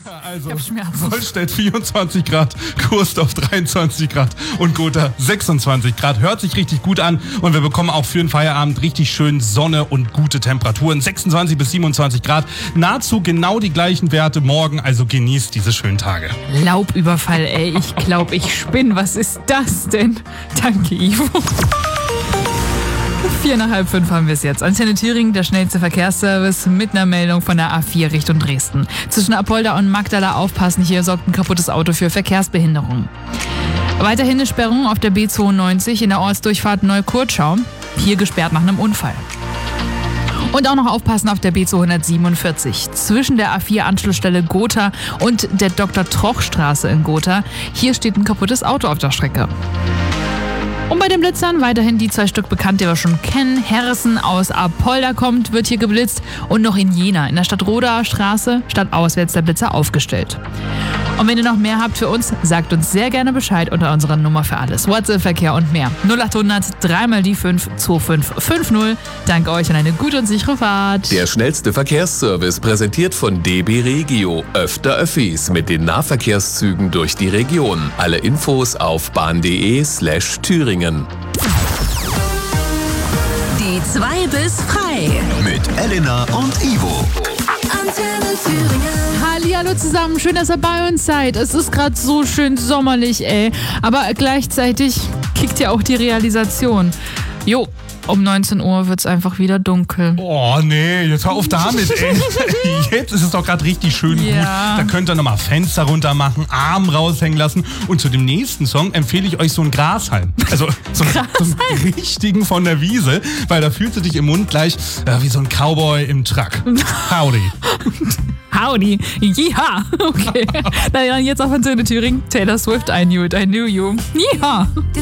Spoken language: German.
Also Ich hab Schmerzen. Vollstedt 24 Grad, Kursdorf 23 Grad und Gotha 26 Grad. Hört sich richtig gut an und wir bekommen auch für den Feierabend richtig schön Sonne und gute Temperaturen. 26 bis 27 Grad, nahezu genau die gleichen Werte morgen, also genießt diese schönen Tage. Laubüberfall, ey. Ich glaube, ich spinne. Was ist das denn? Danke, Ivo. 4:05 haben wir es jetzt. Antenne Thüringen, der schnellste Verkehrsservice mit einer Meldung von der A4 Richtung Dresden. Zwischen Apolda und Magdala aufpassen, hier sorgt ein kaputtes Auto für Verkehrsbehinderung. Weiterhin eine Sperrung auf der B92 in der Ortsdurchfahrt Neukurtschau. Hier gesperrt nach einem Unfall. Und auch noch aufpassen auf der B247 zwischen der A4-Anschlussstelle Gotha und der Dr.-Troch-Straße in Gotha. Hier steht ein kaputtes Auto auf der Strecke. Und bei den Blitzern weiterhin die 2 Stück bekannt, die wir schon kennen. Herressen aus Apolda kommt, wird hier geblitzt. Und noch in Jena, in der Stadt-Rodaer Straße, stadtauswärts der Blitzer aufgestellt. Und wenn ihr noch mehr habt für uns, sagt uns sehr gerne Bescheid unter unserer Nummer für alles. WhatsApp-Verkehr und mehr. 0800 3x5 2550. Danke euch und eine gute und sichere Fahrt. Der schnellste Verkehrsservice präsentiert von DB Regio. Öfter Öffis mit den Nahverkehrszügen durch die Region. Alle Infos auf bahn.de/Thüringen. Die 2 bis frei. Mit Elena und Ivo. Antenne Thüringen. Hallihallo zusammen, schön, dass ihr bei uns seid. Es ist gerade so schön sommerlich, ey. Aber gleichzeitig kickt ja auch die Realisation. Jo, um 19 Uhr wird's einfach wieder dunkel. Oh nee, jetzt hör auf damit, ey. Jetzt ist es doch gerade richtig schön gut. Da könnt ihr nochmal Fenster runter machen, Arm raushängen lassen. Und zu dem nächsten Song empfehle ich euch so einen Grashalm. Also so einen richtigen von der Wiese, weil da fühlst du dich im Mund gleich wie so ein Cowboy im Truck. Howdy. Howdy. Ja, okay. Na ja, jetzt auf Antenne Thüringen. Taylor Swift, I Knew It, I Knew You. Ja.